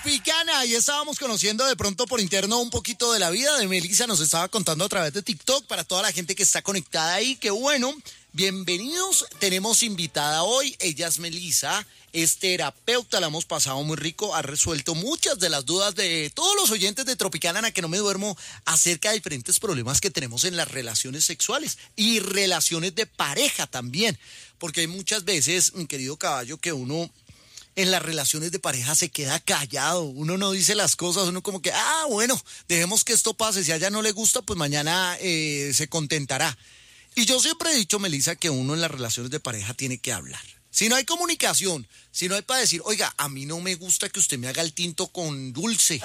Tropicana, y estábamos conociendo de pronto por interno un poquito de la vida de Melissa, nos estaba contando a través de TikTok para toda la gente que está conectada ahí, que bueno, bienvenidos, tenemos invitada hoy, ella es Melissa, es terapeuta, la hemos pasado muy rico, ha resuelto muchas de las dudas de todos los oyentes de Tropicana, a que no me duermo, acerca de diferentes problemas que tenemos en las relaciones sexuales y relaciones de pareja también, porque hay muchas veces, mi querido caballo, que uno en las relaciones de pareja se queda callado, uno no dice las cosas, uno como que, bueno, dejemos que esto pase, si a ella no le gusta, pues mañana se contentará. Y yo siempre he dicho, Melissa, que uno en las relaciones de pareja tiene que hablar. Si no hay comunicación, si no hay para decir, oiga, a mí no me gusta que usted me haga el tinto con dulce.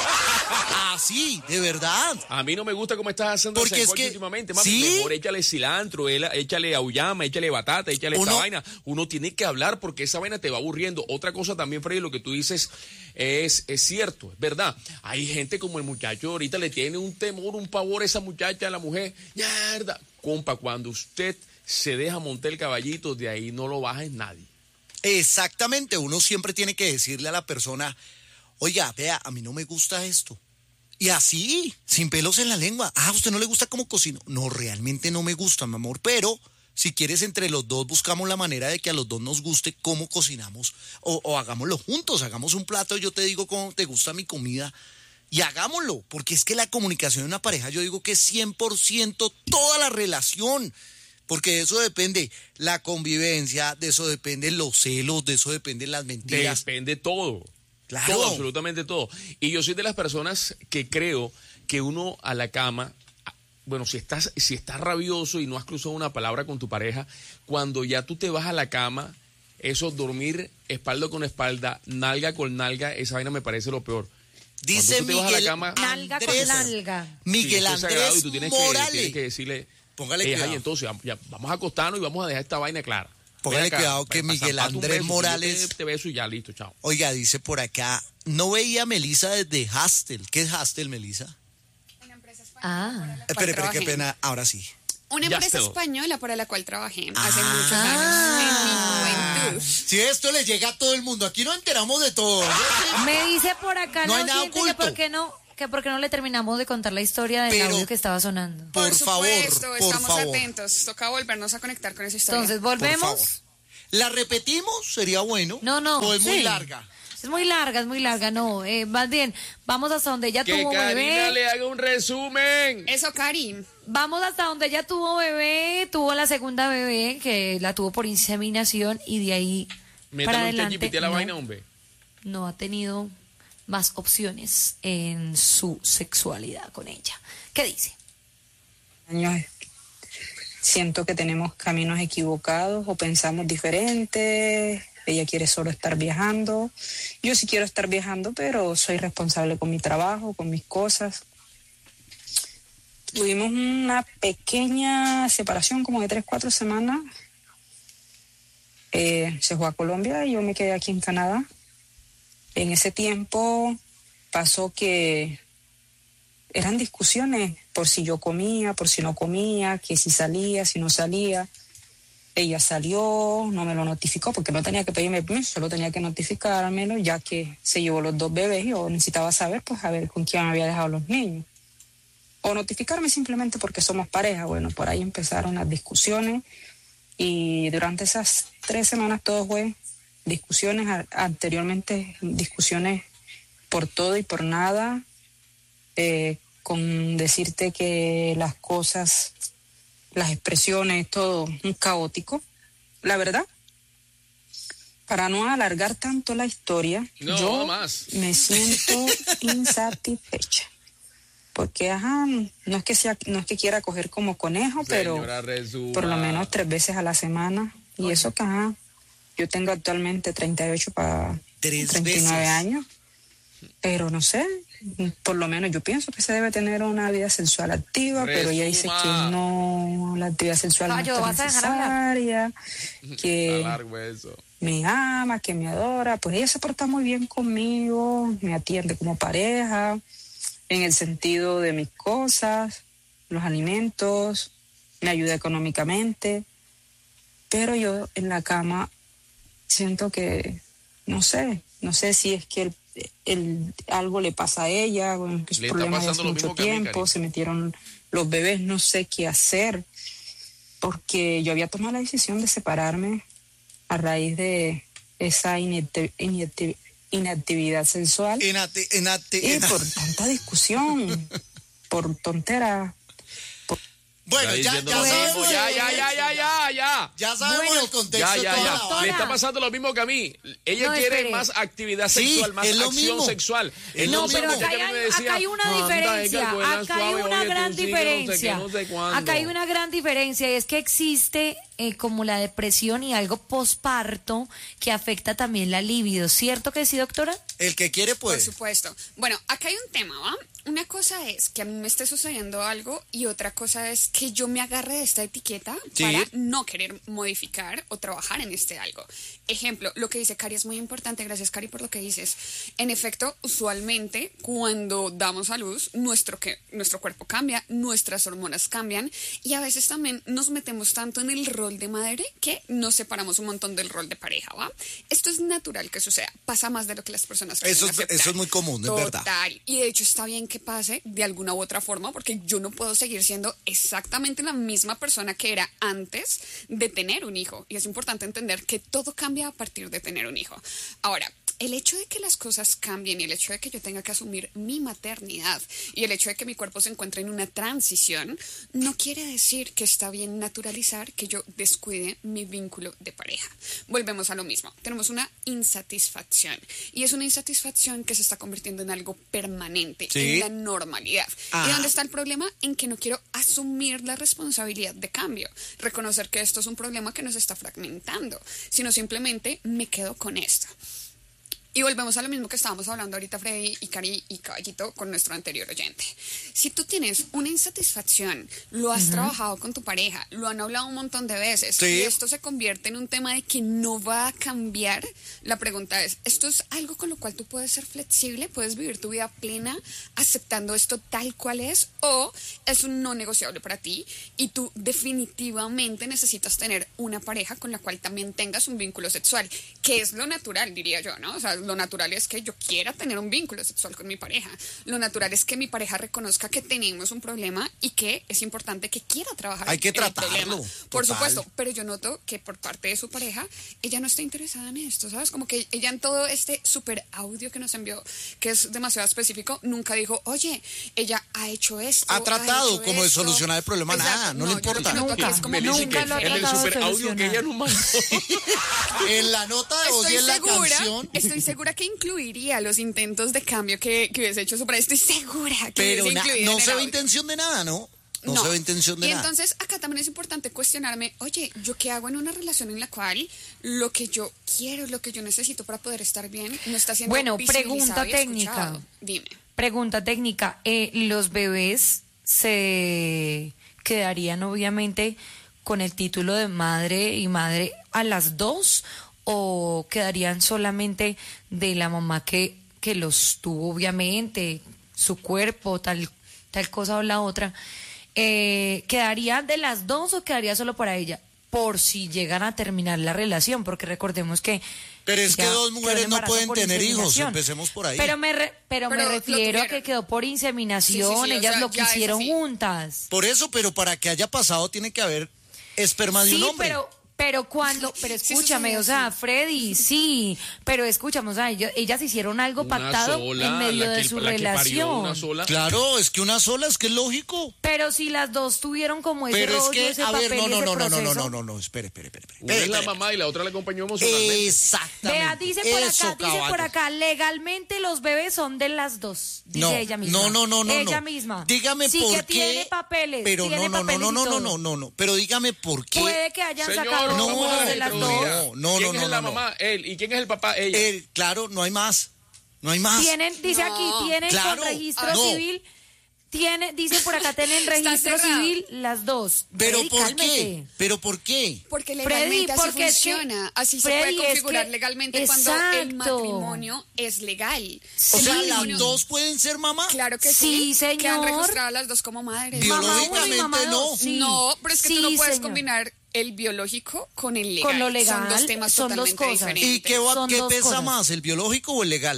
Así, de verdad. A mí no me gusta cómo estás haciendo el sancocho últimamente. Mami, ¿sí? Mejor échale cilantro, échale auyama, échale batata, échale esta vaina. Uno tiene que hablar porque esa vaina te va aburriendo. Otra cosa también, Freddy, lo que tú dices es cierto, es verdad. Hay gente como el muchacho ahorita le tiene un temor, un pavor a esa muchacha, a la mujer. Mierda. Compa, cuando usted se deja montar el caballito, de ahí no lo baja en nadie. Exactamente, uno siempre tiene que decirle a la persona, oiga, vea, a mí no me gusta esto. Y así, sin pelos en la lengua. ¿A usted no le gusta cómo cocino? No, realmente no me gusta, mi amor, pero si quieres entre los dos buscamos la manera de que a los dos nos guste cómo cocinamos o hagámoslo juntos, hagamos un plato, yo te digo cómo te gusta mi comida y hagámoslo, porque es que la comunicación en una pareja yo digo que es 100% toda la relación. Porque de eso depende la convivencia, de eso dependen los celos, de eso dependen las mentiras. Depende todo. Claro. Todo, absolutamente todo. Y yo soy de las personas que creo que uno a la cama, bueno, si estás rabioso y no has cruzado una palabra con tu pareja, cuando ya tú te vas a la cama, eso dormir espalda con espalda, nalga con nalga, esa vaina me parece lo peor. Dice Miguel nalga con nalga. Miguel Andrés y tú tienes Morales. que decirle, póngale cuidado. Ay, entonces ya, vamos a acostarnos y vamos a dejar esta vaina clara. Póngale cuidado que Miguel Andrés Morales te beso y ya, listo, chao. Oiga, dice por acá, no veía a Melissa desde Hustle. ¿Qué es Hustle, Melissa? Una empresa española. Espere, qué pena, ahora sí. Una empresa española para la cual trabajé hace muchos años en mi juventud. Si esto le llega a todo el mundo, aquí nos enteramos de todo. Me dice por acá no hay nada que por qué no le terminamos de contar la historia del audio que estaba sonando. Por supuesto, favor, estamos atentos. Toca volvernos a conectar con esa historia. Entonces, ¿volvemos? ¿La repetimos? Sería bueno. No. ¿O es muy larga? Es muy larga, no. Más bien, vamos hasta donde ella tuvo Karina bebé. Que Karina le haga un resumen. Eso, Karim. Vamos hasta donde ella tuvo bebé, tuvo la segunda bebé, que la tuvo por inseminación, y de ahí para adelante la vaina, hombre. No ha tenido más opciones en su sexualidad con ella. ¿Qué dice? Siento que tenemos caminos equivocados o pensamos diferente. Ella quiere solo estar viajando. Yo sí quiero estar viajando, pero soy responsable con mi trabajo, con mis cosas. Tuvimos una pequeña separación, como de 3-4 semanas. Se fue a Colombia y yo me quedé aquí en Canadá. En ese tiempo pasó que eran discusiones por si yo comía, por si no comía, que si salía, si no salía. Ella salió, no me lo notificó porque no tenía que pedirme permiso, solo tenía que notificármelo, ya que se llevó los 2 bebés y yo necesitaba saber, pues, a ver con quién había dejado los niños. O notificarme simplemente porque somos pareja. Bueno, por ahí empezaron las discusiones y durante esas 3 semanas todo fue discusiones, anteriormente discusiones por todo y por nada, con decirte que las cosas, las expresiones, todo un caótico. La verdad, para no alargar tanto la historia, yo me siento insatisfecha. Porque, no es que quiera coger como conejo, pero por lo menos 3 veces a la semana. Y eso que, yo tengo actualmente 38 para 39 años. Pero no sé, por lo menos yo pienso que se debe tener una vida sexual activa, pero ella dice que no, la actividad sexual no es necesaria, que me ama, que me adora. Pues ella se porta muy bien conmigo, me atiende como pareja, en el sentido de mis cosas, los alimentos, me ayuda económicamente, pero yo en la cama siento que, no sé si es que algo le pasa a ella, bueno, que es problema de hace mucho tiempo, se metieron los bebés, no sé qué hacer, porque yo había tomado la decisión de separarme a raíz de esa inactividad sexual y por tanta discusión, por tonteras. Bueno, ya sabemos. Ya sabemos el contexto. Ya. Le está pasando lo mismo que a mí. Ella quiere más actividad sexual, más acción sexual. No, pero acá hay una diferencia. Acá hay una gran diferencia. Acá hay una gran diferencia y es que existe como la depresión y algo posparto que afecta también la libido. ¿Cierto que sí, doctora? El que quiere puede. Por supuesto. Bueno, acá hay un tema, ¿va? Una cosa es que a mí me esté sucediendo algo y otra cosa es que yo me agarre de esta etiqueta para no querer modificar o trabajar en este algo. Ejemplo, lo que dice Cari es muy importante. Gracias, Cari, por lo que dices. En efecto, usualmente cuando damos a luz, nuestro cuerpo cambia, nuestras hormonas cambian y a veces también nos metemos tanto en el rol de madre que nos separamos un montón del rol de pareja, ¿va? Esto es natural que suceda. Pasa más de lo que las personas quieren aceptar. Eso es muy común, es verdad. Total. Y de hecho está bien que pase de alguna u otra forma porque yo no puedo seguir siendo exactamente la misma persona que era antes de tener un hijo. Y es importante entender que todo cambia a partir de tener un hijo. Ahora, el hecho de que las cosas cambien y el hecho de que yo tenga que asumir mi maternidad y el hecho de que mi cuerpo se encuentre en una transición no quiere decir que está bien naturalizar que yo descuide mi vínculo de pareja. Volvemos a lo mismo. Tenemos una insatisfacción y es una insatisfacción que se está convirtiendo en algo permanente, en la normalidad. ¿Y dónde está el problema? En que no quiero asumir la responsabilidad de cambio, reconocer que esto es un problema que nos está fragmentando, sino simplemente me quedo con esto. Y volvemos a lo mismo que estábamos hablando ahorita Freddy y Cari y Caballito con nuestro anterior oyente. Si tú tienes una insatisfacción, lo has trabajado con tu pareja, lo han hablado un montón de veces y esto se convierte en un tema de que no va a cambiar, la pregunta es, ¿esto es algo con lo cual tú puedes ser flexible? ¿Puedes vivir tu vida plena aceptando esto tal cual es? ¿O es un no negociable para ti y tú definitivamente necesitas tener una pareja con la cual también tengas un vínculo sexual? Que es lo natural, diría yo, ¿no? O sea, lo natural es que yo quiera tener un vínculo sexual con mi pareja. Lo natural es que mi pareja reconozca que tenemos un problema y que es importante que quiera trabajar en el problema. Por supuesto, pero yo noto que por parte de su pareja, ella no está interesada en esto, ¿sabes? Como que ella en todo este súper audio que nos envió, que es demasiado específico, nunca dijo, oye, ella ha hecho esto. Ha tratado como de solucionar el problema. Exacto. Nada, no le importa. Nunca lo ha en el super audio que ella nos mandó. En la nota de voz y en la canción. Estoy segura que incluiría los intentos de cambio que hubiese hecho su pareja. Estoy segura que pero hubiese incluido. No se ve intención de nada, ¿no? No se ve intención de nada. Y entonces acá también es importante cuestionarme, oye, ¿yo qué hago en una relación en la cual lo que yo quiero, lo que yo necesito para poder estar bien no está siendo pregunta técnica. Dime. Pregunta técnica. ¿Los bebés se quedarían obviamente con el título de madre y madre a las dos o quedarían solamente de la mamá que los tuvo obviamente, su cuerpo, tal cosa o la otra? ¿Quedaría de las dos o quedaría solo para ella? Por si llegan a terminar la relación, porque recordemos que... Pero es que dos mujeres no pueden tener hijos, empecemos por ahí. Pero me refiero a que quedó por inseminación, sí, ellas lo quisieron juntas. Por eso, pero para que haya pasado tiene que haber esperma de un hombre. Pero escúchame, o sea, Freddy, sí, pero escúchame, o sea, ellas hicieron algo pactado en medio de su relación. Claro, es que una sola, es que es lógico. Pero si las dos tuvieron como ese rollo, ese papel, no, espere. Una es la mamá y la otra la acompañó emocionalmente. Exactamente. Vea, dice por acá, legalmente los bebés son de las dos, dice ella misma. No. Ella misma. Dígame sí, por que qué. Tiene papeles, pero no, pero dígame por qué. Puede que hayan sacado no, de las dos. ¿Quién es la mamá? Él. ¿Y quién es el papá? Ella. Él, claro, no hay más. Dice aquí, tienen con registro civil. Dice por acá, tienen registro civil las dos. ¿Pero Freddy, por cálmete. qué? ¿Pero por qué? Porque legalmente así funciona. Así se puede configurar legalmente cuando el matrimonio es legal. O sea, ¿las dos pueden ser mamá? Claro que sí. Señor. Quedan registradas las dos como madres. Biológicamente no. Sí. No, pero es que tú no puedes combinar el biológico con el legal. Con lo legal. Son dos temas totalmente diferentes. ¿Y qué pesa más, el biológico o el legal?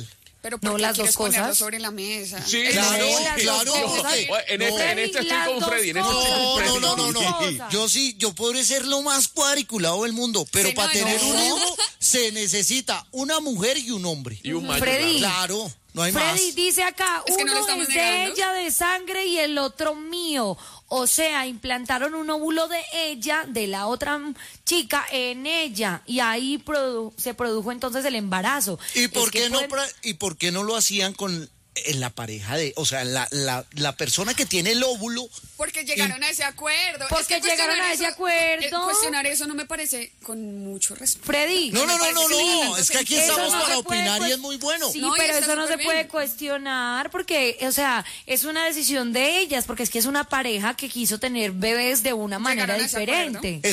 Pero ¿por No, qué las quieres dos cosas. ponerlo sobre la mesa? Sí, Claro, las claro, dos cosas. porque... En este estoy las con dos Freddy. cosas. No. Yo podré ser lo más cuadriculado del mundo, pero Sí, para no, tener no. un hijo se necesita una mujer y un hombre. Y un macho. Freddy. Claro, no hay más. Freddy dice acá, Es que no lo uno estamos es de negando. ella de sangre y el otro mío. O sea, implantaron un óvulo de ella, de la otra chica, en ella. Y ahí se produjo entonces el embarazo. ¿Y Es por que qué no pueden- y por qué no lo hacían con en la pareja de, o sea, la persona que tiene el óvulo? Porque llegaron a ese acuerdo. Porque Es que llegaron a ese acuerdo. Cuestionar eso no me parece con mucho respeto. Freddy. No, me parece que no, es que aquí Eso estamos no para se puede opinar y cues- es muy bueno. Sí, No, y pero está eso no se súper puede bien. cuestionar porque, o sea, es una decisión de ellas, porque es que es una pareja que quiso tener bebés de una manera Llegaron a ese acuerdo. diferente.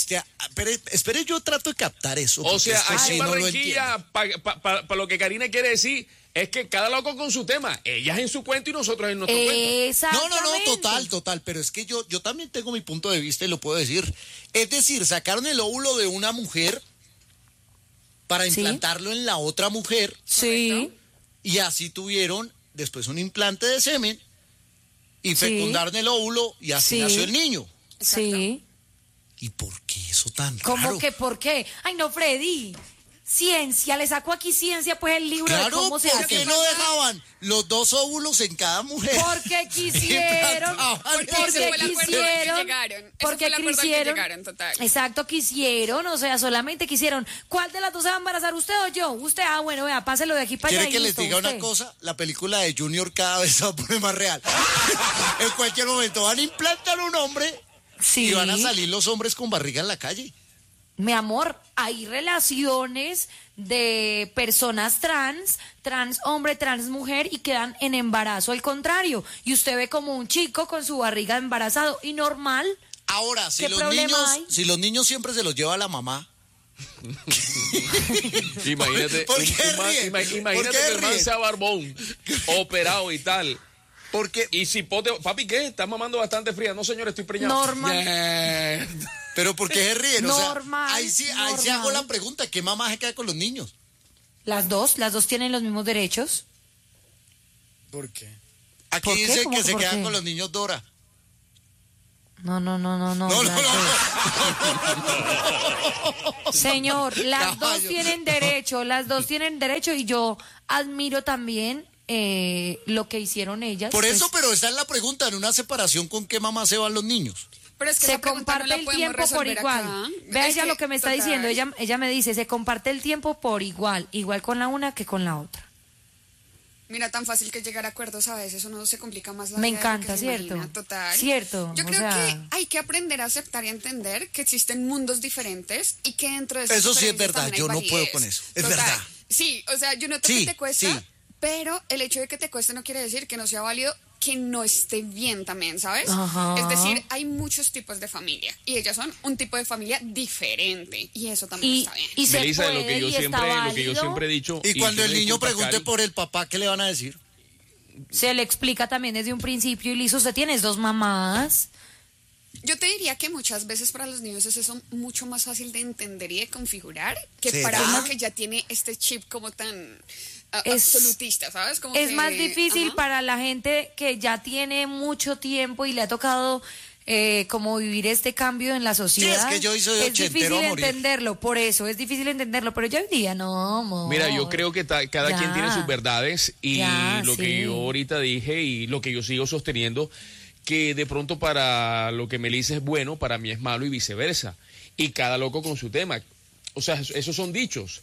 Espere, yo trato de captar eso. O porque sea, esto aquí sí en no lo Barranquilla, entiendo. para lo que Karina quiere decir, es que cada loco con su tema. Ellas en su cuento y nosotros en nuestro cuento. Exactamente. No, total, pero es que yo también tengo mi punto de vista y lo puedo decir. Es decir, sacaron el óvulo de una mujer para Sí. implantarlo en la otra mujer Sí. y así tuvieron después un implante de semen y Sí. fecundaron el óvulo y así Sí. nació el niño. Sí. ¿Y por qué eso tan ¿Cómo raro? que por qué? Ay, no, Freddy. Ciencia, le saco aquí ciencia, pues el libro de Claro, cómo se ¿por hace. qué no dejaban los dos óvulos en cada mujer? Porque quisieron, Implantaban Porque el ese fue el acuerdo al que quisieron, llegaron. Ese porque fue el acuerdo al que quisieron, llegaron, total. exacto, quisieron, o sea, solamente quisieron. ¿Cuál de las dos se va a embarazar, usted o yo? Usted, bueno, vea, páselo de aquí para allá. ¿Quiere que y les listo, diga una usted. cosa? La película de Junior cada vez se va a poner más real. En cualquier momento van a implantar un hombre Sí. y van a salir los hombres con barriga en la calle. Mi amor, hay relaciones de personas trans hombre, trans mujer, y quedan en embarazo al contrario. Y usted ve como un chico con su barriga embarazado y normal. Ahora, ¿Qué problema hay? si los niños siempre se los lleva la mamá. Imagínate, ¿Por qué ríen? imagínate ¿Por qué que el man ríen? sea barbón, operado y tal. Porque, Y si papi, ¿qué? Está mamando bastante fría. No, señor, estoy preñado. Normal. pero ¿por qué se ríen? Normal, ahí sí normal. hago la pregunta, ¿qué mamá se queda con los niños? Las dos tienen los mismos derechos. ¿Por qué? Aquí ¿Por qué? dice ¿Cómo que que se por quedan qué? con los niños Dora. No. No. las dos. Señor, las dos Caballo. tienen derecho y yo admiro también lo que hicieron ellas. Por eso, Pues, pero esa es la pregunta, en una separación, ¿con qué mamá se van los niños? Pero es que se esa pregunta no comparte la el podemos tiempo por resolver igual. acá. Vea Es ella que, lo que me está total. diciendo. Ella me dice, se comparte el tiempo por igual con la una que con la otra. Mira, tan fácil que llegar a acuerdos a veces, uno se complica más la Me vida de lo encanta, que se ¿cierto? imagina, total. Cierto, Yo o creo sea- que hay que aprender a aceptar y a entender que existen mundos diferentes y que dentro de esas Eso sí es diferencias verdad, también hay yo no puedo validez. con eso, es Total. verdad. Sí, o sea, yo noto Sí, que te cuesta, sí. pero el hecho de que te cueste no quiere decir que no sea válido, que no esté bien también, ¿sabes? Ajá. Es decir, hay muchos tipos de familia y ellas son un tipo de familia diferente y eso también Y, está bien. y se Melissa, puede lo que yo y está siempre válido. he dicho. Y cuando tú el me niño disculpas, pregunte Cari, por el papá, ¿qué le van a decir? Se le explica también desde un principio y listo, usted tienes dos mamás. Yo te diría que muchas veces para los niños es eso mucho más fácil de entender y de configurar que ¿Será? para uno que ya tiene este chip como tan Es- absolutista, ¿sabes? Como Es que- más difícil ajá. para la gente que ya tiene mucho tiempo y le ha tocado como vivir este cambio en la sociedad. es que yo soy es ochentero difícil a morir. entenderlo, por eso es difícil entenderlo, pero yo hoy día no, amor. Mira, yo creo que cada Ya. quien tiene sus verdades y Ya, lo sí. que yo ahorita dije y lo que yo sigo sosteniendo, que de pronto para lo que Melissa es bueno, para mí es malo y viceversa. Y cada loco con su tema. O sea, esos son dichos.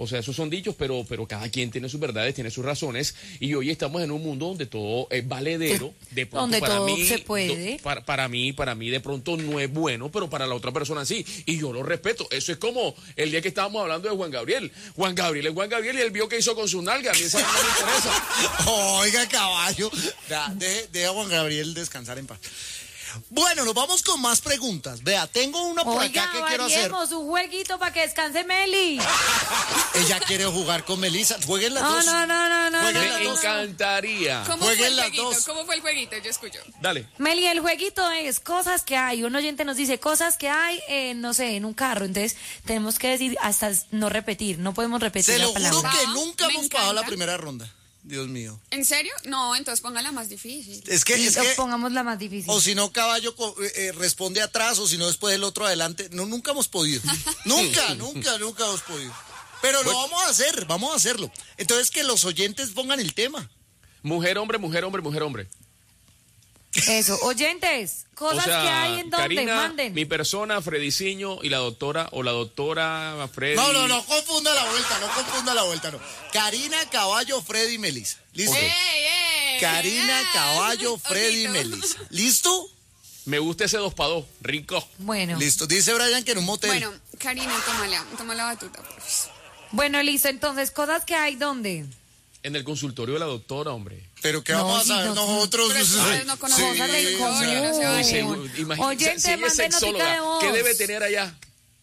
Pero cada quien tiene sus verdades, tiene sus razones. Y hoy estamos en un mundo donde todo es valedero. De pronto Donde para todo mí, se puede. para mí de pronto no es bueno, pero para la otra persona sí. Y yo lo respeto. Eso es como el día que estábamos hablando de Juan Gabriel. Juan Gabriel es Juan Gabriel y él vio que hizo con su nalga. A mí esa no me interesa. Oiga, caballo. Deja a Juan Gabriel descansar en paz. Bueno, nos vamos con más preguntas. Vea, tengo una por Oiga, acá que quiero hacer. variemos, un jueguito para que descanse Meli. Ella quiere jugar con Melissa. Jueguen las No, dos. no. Jueguen las Me dos. encantaría. ¿Cómo Jueguen fue el las jueguito? dos. ¿Cómo fue el jueguito? Yo escucho. Dale. Meli, el jueguito es cosas que hay. Un oyente nos dice cosas que hay, no sé, en un carro. Entonces, tenemos que decir hasta no repetir. No podemos repetir Se la lo palabra. juro que Va, nunca me hemos pagado la encanta. primera ronda. Dios mío. ¿En serio? No, entonces póngala más difícil. Es que pongamos la más difícil. o si no, caballo responde atrás, o si no, después el otro adelante. No, nunca hemos podido. nunca hemos podido. Pero lo vamos a hacer, vamos a hacerlo. Entonces, que los oyentes pongan el tema. Mujer, hombre, mujer, hombre, mujer, hombre. Eso, oyentes, cosas que hay en donde, Karina, manden. mi persona, Frediciño y la doctora, o la doctora Freddy. No confunda la vuelta, no. Karina, Caballo, Freddy, Melissa. ¿Listo? ¡Ey! Karina, Caballo, Freddy, Ojito. Melissa. ¿Listo? Me gusta ese 2x2, rico. Bueno. Listo. Dice Brian que en un motel. Bueno, Karina, toma la batuta, por favor. Bueno, listo, entonces, cosas que hay donde. En el consultorio de la doctora, hombre. Pero que No, vamos a sí, saber no, nosotros. pero ustedes no conocen cosas de Sí, común. no se vale. Seguro, imagínate, Oyente, si ella es mande notica de sexóloga, voz. ¿qué debe tener allá?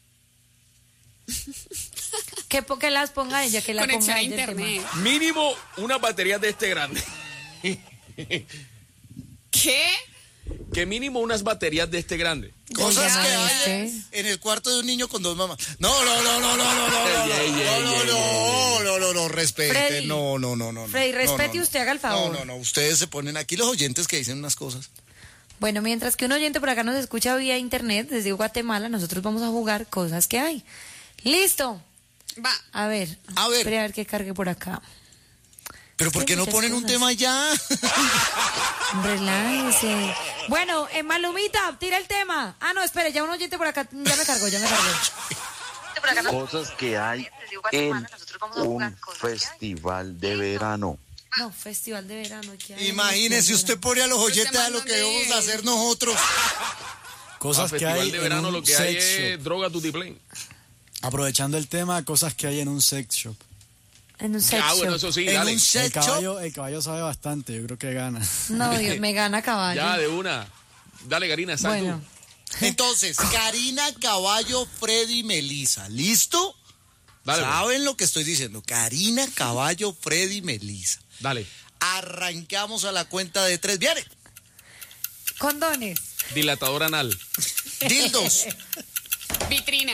Que las ponga ella, que la Conexión ponga a ella el tema. internet. Mínimo una batería de este grande. ¿Qué? Que mínimo unas baterías de este grande. Cosas Oiga, que hay ¿usted? en el cuarto de un niño con dos mamás. No, respete. Freddy. No. Freddy, respete No. usted, haga el favor. No, ustedes se ponen aquí los oyentes que dicen unas cosas. Bueno, mientras que un oyente por acá nos escucha vía internet desde Guatemala, nosotros vamos a jugar cosas que hay. ¡Listo! Va. A ver. Espere a ver que cargue por acá. Pero ¿por Sí, qué no muchas ponen un cosas. tema ya? Relájese. Bueno, Malumita, tira el tema. Ah, no, espere, ya un oyente por acá, ya me cargó. Cosas que hay en un festival de verano. No, festival de verano. ¿qué hay? Imagínese, usted pone a los oyentes a lo que debemos hacer nosotros. Cosas que Festival hay de en verano un lo que hay sex es shop. droga tutiplén. Aprovechando el tema, cosas que hay en un sex shop. En un sex Ah, bueno, shop. eso sí, En dale. un sex shop. El caballo sabe bastante, yo creo que gana. No, Dios, me gana caballo. Ya, de una. Dale, Karina, sal Bueno, tú. Entonces, Karina, Caballo, Freddy, Melissa. ¿Listo? Dale, pues. ¿Saben lo que estoy diciendo? Karina, Caballo, Freddy, Melissa. Dale. Arrancamos a la cuenta de 3. ¡Viene! condones. Dilatador anal. Dildos. Vitrina.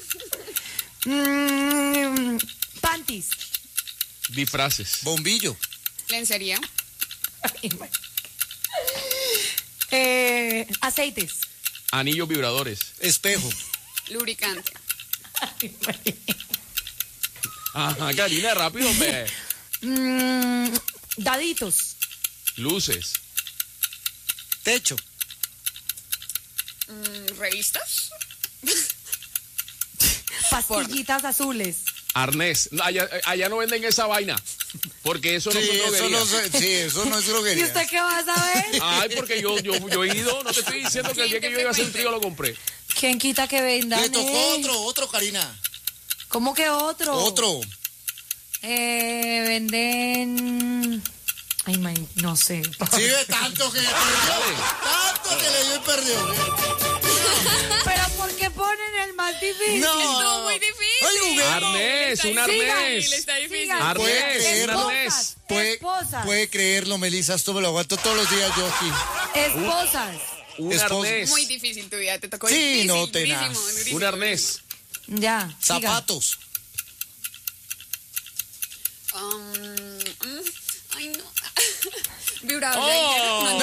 Panties. Disfraces. Bombillo. Lencería. Aceites. Anillos vibradores. Espejo. Lubricante. Ajá, Karina, rápido, hombre. Daditos. Luces. Techo. ¿Revistas? Pastillitas azules. Arnés. No, allá no venden esa vaina. Porque eso no Sí, son eso droguerías. no es ¿Y droguería. usted qué va a saber? Ay, porque yo he ido. No te estoy diciendo que el día que yo iba a hacer un trío lo compré. ¿Quién quita que vendan? Le tocó otro, Karina. ¿Cómo que otro? Otro. Venden... Ay, no sé. Sí, ve tanto que perdió. Tanto que le dio y perdió. Pero ¿por qué ponen el más difícil? Estuvo muy difícil. Ay, juguemos. Arnés, un arnés. Está difícil. Sigan. Arnés, un Esposas. arnés. Esposas. Puede creerlo, Melissa, esto me lo aguanto todos los días yo aquí. Esposas. Un Esposo. arnés. Muy difícil tu vida, te tocó Sí, difícil. no, tenaz. durísimo. Un arnés. Ya. siga. Zapatos. Ay, no. Vibrador. Oh,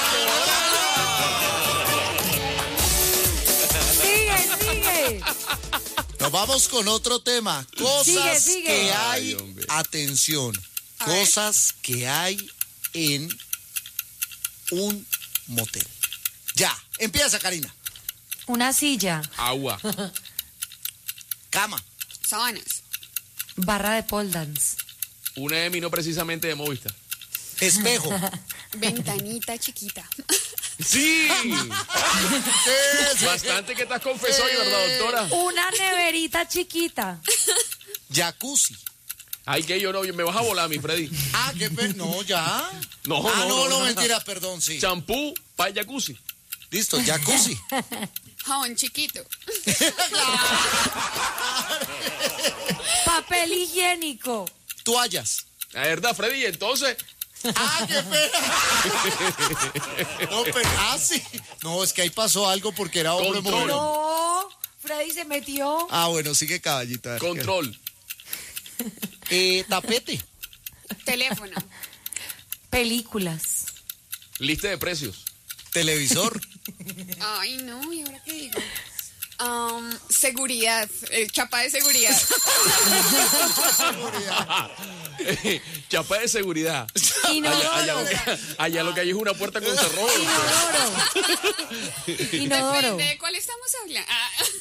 Sigue. Nos vamos con otro tema. Cosas Sigue. que hay. Ay, hombre. Atención. A ver. Cosas que hay en un motel. Ya. Empieza, Karina. Una silla. Agua. Cama. Sábanas. Barra de pole dance. Una EMI no precisamente de Movistar. Espejo. Ventanita chiquita. Sí. Sí. Bastante que estás confesado hoy, ¿verdad, doctora? Una neverita chiquita. Jacuzzi. Ay, que yo no, me vas a volar, mi Freddy. Ah, no, ya. No, no, mentira, perdón, sí. Champú para jacuzzi. Listo, jacuzzi. Jabón chiquito. Papel higiénico. Toallas. La verdad, Freddy, entonces. Ah, qué pena. No, pero, sí. No, es que ahí pasó algo porque era hombre Control. mujer. No, Freddy se metió. Ah, bueno, sigue caballito. A ver, Control. Tapete. Teléfono. Películas. Lista de precios. Televisor. Ay, no, ¿y ahora qué digo? Seguridad, chapa de seguridad. Chapa de seguridad. Inodoro. Allá lo que hay es una puerta con cerrojo. Inodoro. Depende de cuál estamos hablando.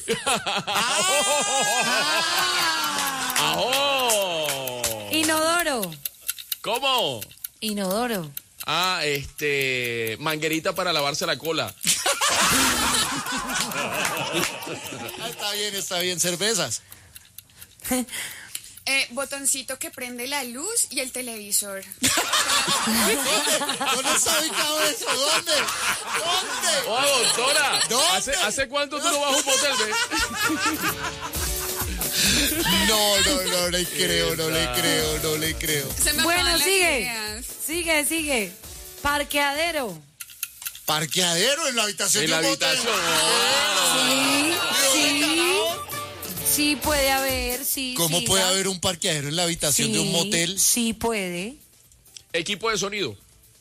Inodoro. ¿Cómo? Inodoro. Manguerita para lavarse la cola. Está bien. Cervezas. Botoncito que prende la luz y el televisor. ¿Dónde está ubicado eso? ¿Dónde? Oh, doctora. ¿Dónde? ¿Hace cuánto tú no vas a un motel, ve? No le creo. Se me Bueno, acaban las sigue. ideas. Sigue. Parqueadero. Parqueadero en la habitación En de la un motel. habitación. Sí, puede haber, sí. ¿Cómo puede haber un parqueadero en la habitación de un motel? Sí, puede. Equipo de sonido.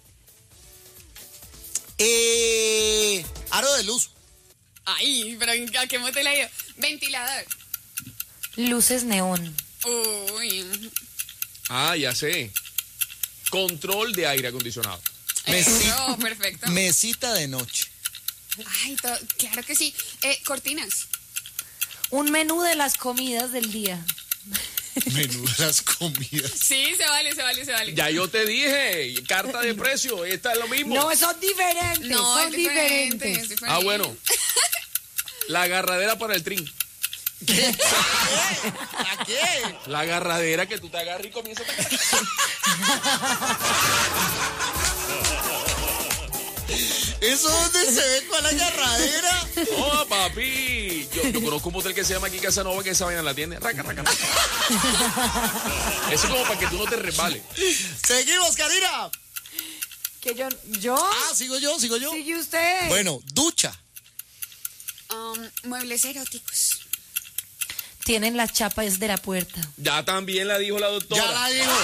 Aro de luz. Ay, pero ¿a qué motel ha ido? Ventilador. Luces neón. Uy. Ya sé. Control de aire acondicionado. Eso, perfecto. Mesita de noche. Ay, claro que sí. Cortinas. Un menú de las comidas del día. Menú de las comidas. Sí, se vale. Ya yo te dije, carta de precio, esta es lo mismo. No, son diferentes. No, son es diferente. diferentes. Bueno. La agarradera para el trin. ¿A qué? La agarradera que tú te agarras y comienzas a... ¿Eso dónde se ve con la agarradera? Oh, papi. Yo conozco un motel que se llama aquí Casanova, que esa vaina la tiene. Raca. Eso es como para que tú no te resbales. Seguimos, Karina. ¿Que yo? Sigo yo. Sigue usted. Bueno, ducha. Muebles eróticos. Tienen las chapas de la puerta. Ya también la dijo la doctora. Ya la dijo.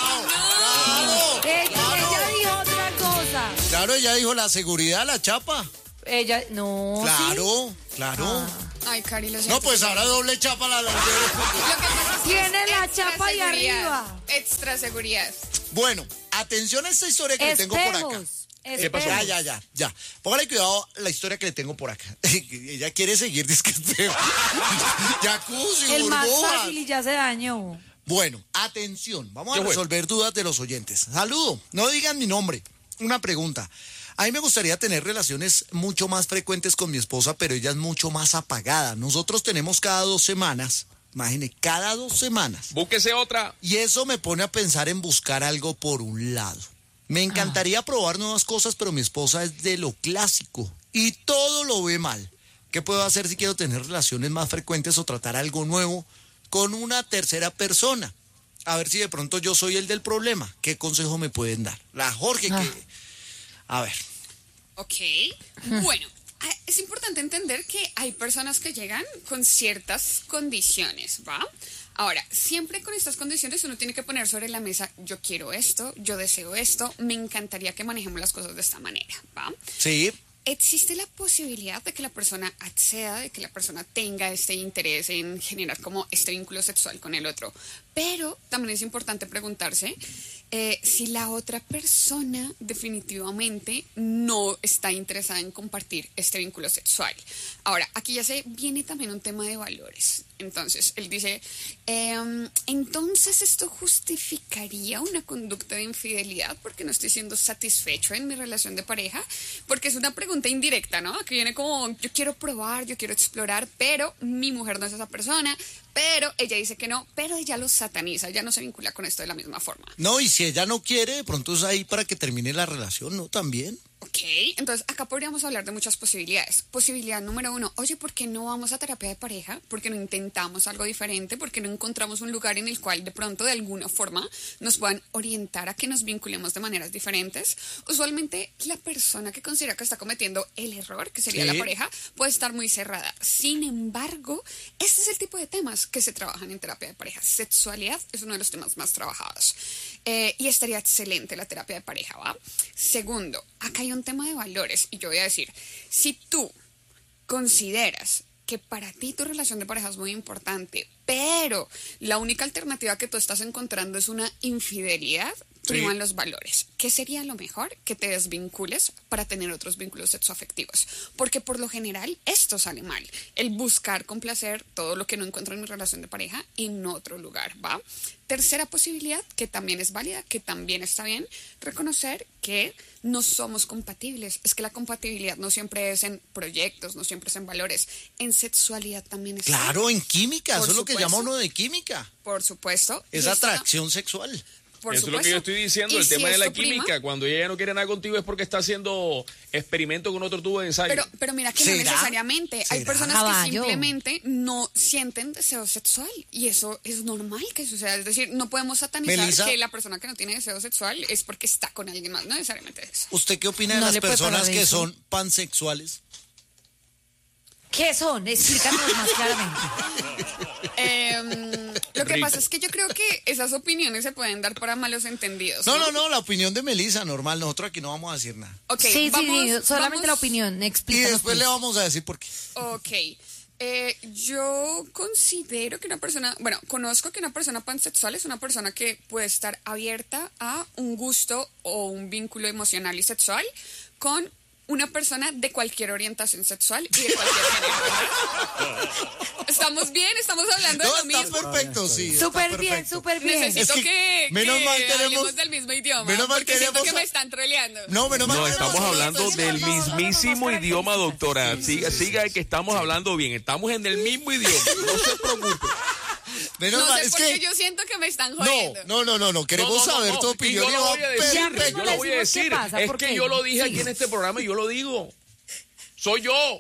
Ella dijo otra cosa. Claro, ella dijo la seguridad, la chapa. Ella, no. Claro. Ay, Cari, lo No, siento. pues ahora doble chapa la Lo que pasa es que Tiene es la extra chapa ahí seguridad. arriba. Extra seguridad. Bueno, atención a esta historia que le tengo por acá. ¿Qué pasó? Ya. Póngale cuidado a la historia que le tengo por acá. Ella quiere seguir, dice que esté. Jacuzzi, El más burbujas. fácil y ya se dañó. Bueno, atención, vamos a ¿Qué fue? resolver dudas de los oyentes. Saludo, no digan mi nombre. Una pregunta. A mí me gustaría tener relaciones mucho más frecuentes con mi esposa, pero ella es mucho más apagada. Nosotros tenemos cada 2 semanas, imagine, cada 2 semanas. Búsquese otra. Y eso me pone a pensar en buscar algo por un lado. Me encantaría probar nuevas cosas, pero mi esposa es de lo clásico y todo lo ve mal. ¿Qué puedo hacer si quiero tener relaciones más frecuentes o tratar algo nuevo con una tercera persona? A ver si de pronto yo soy el del problema. ¿Qué consejo me pueden dar? La Jorge, a ver. Ok. Bueno, es importante entender que hay personas que llegan con ciertas condiciones, ¿va? Ahora, siempre con estas condiciones uno tiene que poner sobre la mesa, yo quiero esto, yo deseo esto, me encantaría que manejemos las cosas de esta manera, ¿va? Sí. Existe la posibilidad de que la persona acceda, de que la persona tenga este interés en generar como este vínculo sexual con el otro. Pero también es importante preguntarse si la otra persona definitivamente no está interesada en compartir este vínculo sexual. Ahora, aquí ya se viene también un tema de valores. Entonces, él dice, entonces esto justificaría una conducta de infidelidad porque no estoy siendo satisfecho en mi relación de pareja, porque es una pregunta indirecta, ¿no? Que viene como, yo quiero probar, yo quiero explorar, pero mi mujer no es esa persona, pero ella dice que no, pero ella lo sataniza, ya no se vincula con esto de la misma forma. No, y si ella no quiere, de pronto es ahí para que termine la relación, ¿no? También. Ok, entonces acá podríamos hablar de muchas posibilidades. Posibilidad número 1, oye, ¿por qué no vamos a terapia de pareja? ¿Por qué no intentamos algo diferente? ¿Por qué no encontramos un lugar en el cual de pronto de alguna forma nos puedan orientar a que nos vinculemos de maneras diferentes? Usualmente la persona que considera que está cometiendo el error, que sería la pareja, puede estar muy cerrada. Sin embargo, este es el tipo de temas que se trabajan en terapia de pareja. Sexualidad es uno de los temas más trabajados. Y estaría excelente la terapia de pareja, ¿va? Segundo, acá hay un tema de valores y yo voy a decir, si tú consideras que para ti tu relación de pareja es muy importante, pero la única alternativa que tú estás encontrando es una infidelidad, priman los valores. ¿Qué sería lo mejor? Que te desvincules para tener otros vínculos sexoafectivos. Porque por lo general esto sale mal. El buscar complacer todo lo que no encuentro en mi relación de pareja en otro lugar, ¿va? Tercera posibilidad, que también es válida, que también está bien, reconocer que no somos compatibles. Es que la compatibilidad no siempre es en proyectos, no siempre es en valores. En sexualidad también está. Claro, en química, Por eso es lo que supuesto. llama uno de química. Por supuesto. Es Y esta- atracción sexual. por Eso es lo supuesto. que yo estoy diciendo, Y el si tema de la esto prima- química. Cuando ella ya no quiere nada contigo es porque está haciendo experimento con otro tubo de ensayo. Pero mira que no ¿Será? necesariamente. Hay ¿Será? personas que Caballo. simplemente no sienten deseo sexual y eso es normal que suceda. Es decir, no podemos satanizar Melissa. que la persona que no tiene deseo sexual es porque está con alguien más. No necesariamente es eso. ¿Usted qué opina de No las le puede personas parar que eso. son pansexuales? ¿Qué son? Explícanos más claramente. Lo que Rico. pasa es que yo creo que esas opiniones se pueden dar para malos entendidos. No, la opinión de Melissa, normal, nosotros aquí no vamos a decir nada. Ok, sí, vamos- solamente vamos- la opinión. Y Explícanos. después pues. le vamos a decir por qué. Ok. Yo considero que una persona, bueno, conozco que una persona pansexual es una persona que puede estar abierta a un gusto o un vínculo emocional y sexual con una persona de cualquier orientación sexual y de cualquier género, ¿verdad? ¿Estamos bien? ¿Estamos hablando de No, lo está mismo? perfecto, sí. está Súper bien, perfecto. súper bien. Necesito Es que que, menos mal tenemos- hablemos del mismo idioma. menos mal porque siento tenemos que a- me están troleando. No, menos mal No, que estamos tenemos hablando una del persona- mismísimo idioma, doctora. Siga que estamos hablando bien. Estamos en el mismo idioma. No se preocupe. Menos No mal, sé es por qué que... yo siento que me están jodiendo. No, queremos saber tu opinión. Y yo lo voy a decir, Ya, pero yo lo voy a decimos qué decir. pasa, Es ¿por que qué? yo lo dije aquí Sí. en este programa y yo lo digo. Soy yo.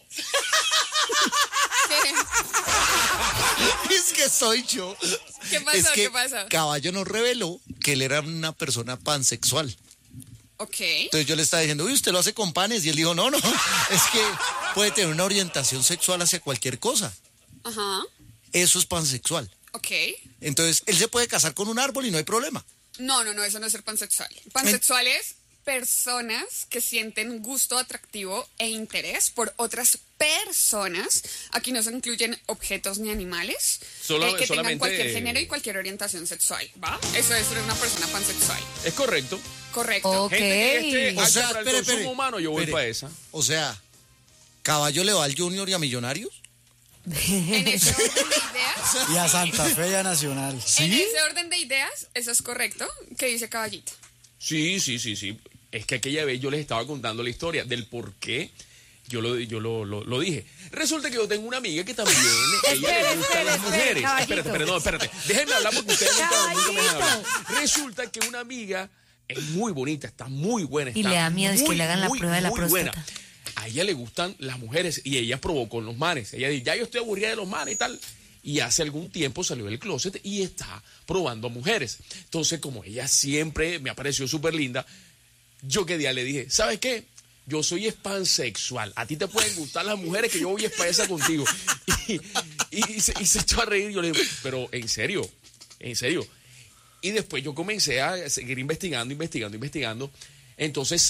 Es que soy yo. ¿Qué pasó? Es que ¿Qué pasó? Caballo nos reveló que él era una persona pansexual. Ok. Entonces yo le estaba diciendo, uy, usted lo hace con panes. Y él dijo, no, es que puede tener una orientación sexual hacia cualquier cosa. Ajá. Eso es pansexual. Ok. Entonces, él se puede casar con un árbol y no hay problema. No, eso no es ser pansexual. Pansexual es personas que sienten gusto, atractivo e interés por otras personas. Aquí no se incluyen objetos ni animales que tengan solamente- cualquier género y cualquier orientación sexual, ¿va? Eso es ser una persona pansexual. Es correcto. Correcto. Ok. Gente que esté O apta sea, para el espere, consumo espere, humano, yo voy espere. para esa. O sea, ¿Caballo le va al Junior y a Millonarios? En ese orden de ideas, Y a Santa Fe y a Nacional. en ese orden de ideas, eso es correcto. ¿Qué dice Caballito? Sí. Es que aquella vez yo les estaba contando la historia del por qué yo lo dije. Resulta que yo tengo una amiga que también ella le gustan las mujeres. Caballito. Espérate. Déjenme hablar porque ustedes nunca me dejan hablar. Caballito. Resulta que una amiga es muy bonita, está muy buena. Y está le da miedo es que le hagan la prueba de la muy buena. próstata. A ella le gustan las mujeres y ella probó con los manes. Ella dice, ya yo estoy aburrida de los manes y tal. Y hace algún tiempo salió del closet y está probando a mujeres. Entonces, como ella siempre me pareció súper linda, yo que día le dije, ¿sabes qué? Yo soy pansexual. A ti te pueden gustar las mujeres que yo voy a esa contigo. Y se echó a reír. Yo le digo, pero en serio. Y después yo comencé a seguir investigando. Entonces,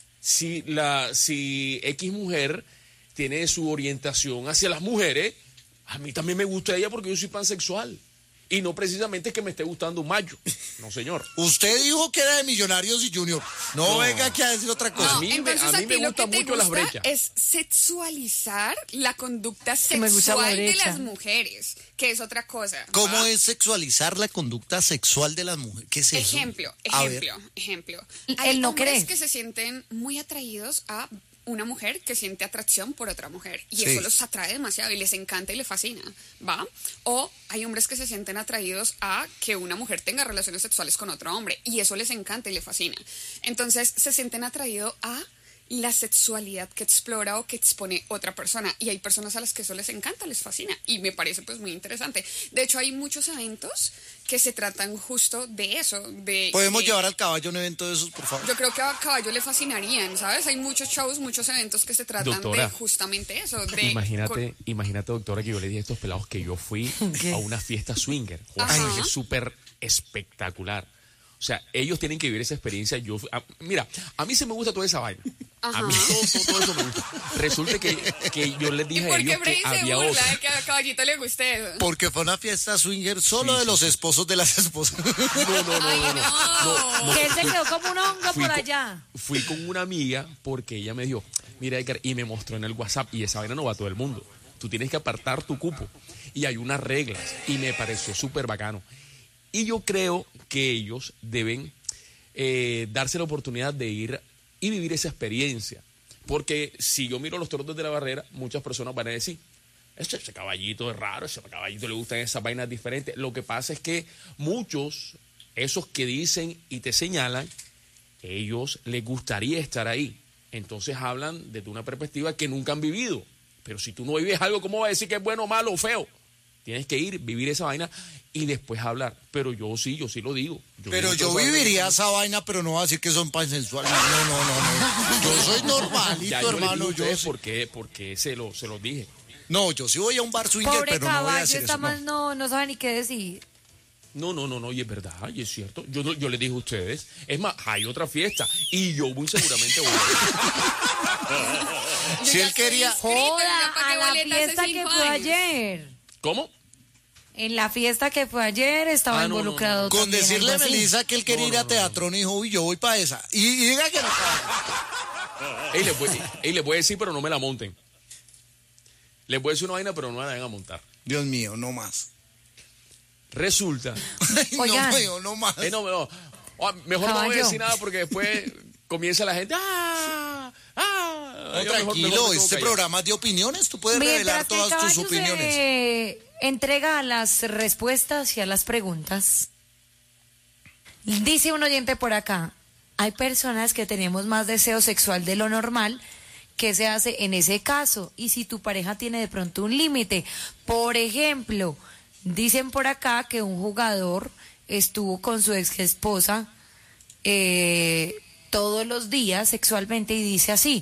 si X mujer tiene su orientación hacia las mujeres, a mí también me gusta ella porque yo soy pansexual. Y no precisamente es que me esté gustando un macho. No, señor. Usted dijo que era de Millonarios y Junior. No, venga aquí a decir otra cosa. A mí me Entonces, a ti me lo que gustan te mucho las gusta brechas. es sexualizar la conducta Que me gusta la sexual de brecha. las mujeres, que es otra cosa. ¿Cómo ¿va? es sexualizar la conducta sexual de las mujeres? ¿Qué es eso? Ejemplo. A ver. Hay El no hombres querer. que se sienten muy atraídos a una mujer que siente atracción por otra mujer y Sí. eso los atrae demasiado y les encanta y les fascina, ¿va? O hay hombres que se sienten atraídos a que una mujer tenga relaciones sexuales con otro hombre y eso les encanta y les fascina. Entonces se sienten atraídos a la sexualidad que explora o que expone otra persona. Y hay personas a las que eso les encanta, les fascina. Y me parece pues muy interesante. De hecho, hay muchos eventos que se tratan justo de eso. ¿Podemos llevar al caballo a un evento de esos, por favor? Yo creo que a caballo le fascinarían, ¿sabes? Hay muchos shows, muchos eventos que se tratan doctora, de justamente eso. Imagínate, doctora, que yo le dije a estos pelados que yo fui a una fiesta swinger. Es súper espectacular. O sea, ellos tienen que vivir esa experiencia. Mira, a mí se me gusta toda esa vaina. Ajá. A mí todo eso me gusta. Resulta que yo les dije a ellos que había otra. ¿Por qué que a Caballito le guste eso? Porque fue una fiesta swinger solo de los esposos de las esposas. No. Que él se quedó como un hongo por allá. Fui con una amiga porque ella me dijo, mira, Edgar, y me mostró en el WhatsApp, y esa vaina no va a todo el mundo. Tú tienes que apartar tu cupo. Y hay unas reglas. Y me pareció súper bacano. Y yo creo que ellos deben darse la oportunidad de ir y vivir esa experiencia. Porque si yo miro los toros desde la barrera, muchas personas van a decir, ese caballito es raro, ese caballito le gustan esas vainas diferentes. Lo que pasa es que muchos, esos que dicen y te señalan, ellos les gustaría estar ahí. Entonces hablan desde una perspectiva que nunca han vivido. Pero si tú no vives algo, ¿cómo vas a decir que es bueno, malo o feo? Tienes que ir, vivir esa vaina y después hablar. Pero yo sí lo digo. Yo viviría esa vaina, pero no voy a decir que son pansensuales. No. Yo soy normalito, ya, hermano. ¿Por qué se los dije? No, yo sí voy a un bar swinger, pobre pero no voy a decir eso. No sabe ni qué decir. No, y es verdad, y es cierto. Yo les dije a ustedes. Es más, hay otra fiesta y yo muy seguramente voy a ir. Si él quería... Joda, a la fiesta que fue ayer. ¿Cómo? En la fiesta que fue ayer estaba involucrado. No. Con decirle a Melissa que él quería ir a Teatrón y dijo, uy, yo voy para esa. Y diga que no. Les voy a decir, pero no me la monten. Les voy a decir una vaina, pero no me la van a montar. Dios mío, no más. Resulta. Oigan. No más. Mejor no voy a decir nada porque después comienza la gente. Tranquilo, este programa es de opiniones. Tú puedes revelar todas tus opiniones. Entrega las respuestas y a las preguntas. Dice un oyente por acá, hay personas que tenemos más deseo sexual de lo normal. ¿Qué se hace en ese caso? Y si tu pareja tiene de pronto un límite. Por ejemplo, dicen por acá que un jugador estuvo con su ex esposa todos los días sexualmente y dice así,